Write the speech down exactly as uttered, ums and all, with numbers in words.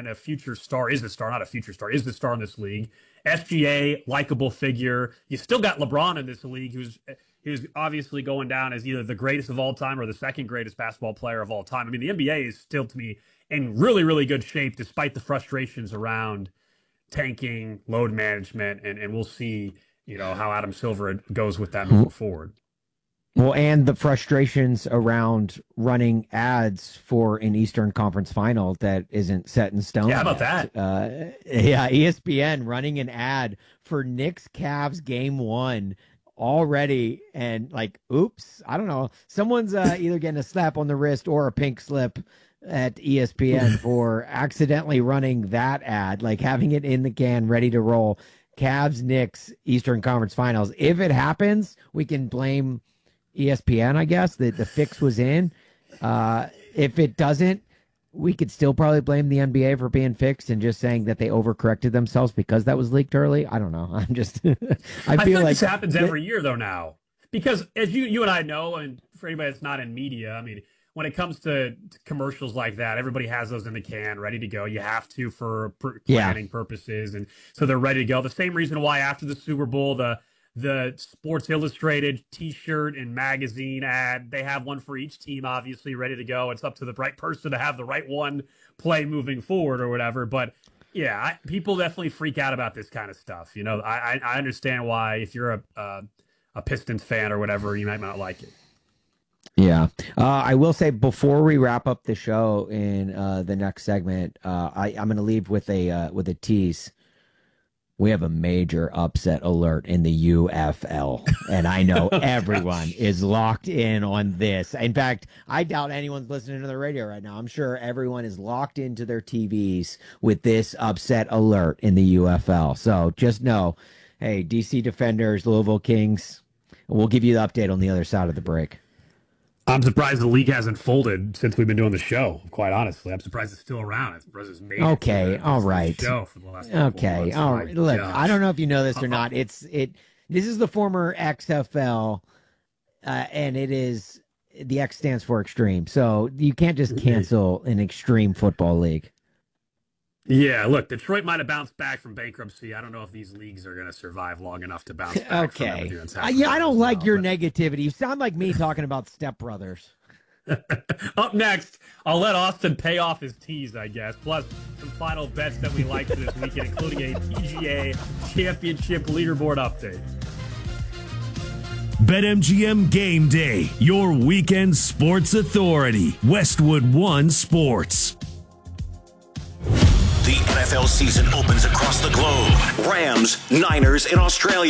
and a future star, is the star, not a future star, is the star in this league. S G A, likable figure. You still got LeBron in this league, who's who's obviously going down as either the greatest of all time or the second greatest basketball player of all time. I mean, the N B A is still, to me, in really, really good shape, despite the frustrations around tanking, load management, and, and we'll see, you know, how Adam Silver goes with that moving forward. Well, and the frustrations around running ads for an Eastern Conference final that isn't set in stone. Yeah, how about that? Uh, yeah, E S P N running an ad for Knicks Cavs game one already, and like, oops, I don't know. Someone's uh, either getting a slap on the wrist or a pink slip at E S P N for accidentally running that ad, like having it in the can, ready to roll. Cavs Knicks Eastern Conference Finals. If it happens, we can blame E S P N, I guess, that the fix was in. Uh, if it doesn't, we could still probably blame the N B A for being fixed and just saying that they overcorrected themselves because that was leaked early. I don't know. I'm just, I feel I feel like like this happens every year though now, because as you you and I know, and for anybody that's not in media, I mean, when it comes to, to commercials like that, everybody has those in the can, ready to go. You have to for per- planning yeah. purposes, and so they're ready to go. The same reason why after the Super Bowl, the the Sports Illustrated T-shirt and magazine ad, they have one for each team, obviously ready to go. It's up to the right person to have the right one play moving forward or whatever. But yeah, I, people definitely freak out about this kind of stuff. You know, I I understand why if you're a uh, a Pistons fan or whatever, you might not like it. Yeah. Uh, I will say before we wrap up the show in uh, the next segment, uh, I, I'm going to leave with a uh, with a tease. We have a major upset alert in the U F L, and I know everyone is locked in on this. In fact, I doubt anyone's listening to the radio right now. I'm sure everyone is locked into their T Vs with this upset alert in the U F L. So just know, hey, D C Defenders, Louisville Kings, we'll give you the update on the other side of the break. I'm surprised the league hasn't folded since we've been doing the show, quite honestly. I'm surprised it's still around. I'm surprised it's made okay, it to the, all right. Show for the last okay, all right. Look, gosh. I don't know if you know this or not. It's it. This is the former X F L, uh, and it is the X stands for extreme. So you can't just cancel an extreme football league. Yeah, look, Detroit might have bounced back from bankruptcy. I don't know if these leagues are going to survive long enough to bounce back. Okay. From uh, yeah, I don't like well, your but... negativity. You sound like me talking about Step Brothers. Up next, I'll let Austin pay off his tease, I guess. Plus, some final bets that we like for this weekend, including a P G A Championship leaderboard update. BetMGM Game Day, your weekend sports authority. Westwood One Sports. The N F L season opens across the globe. Rams, Niners in Australia.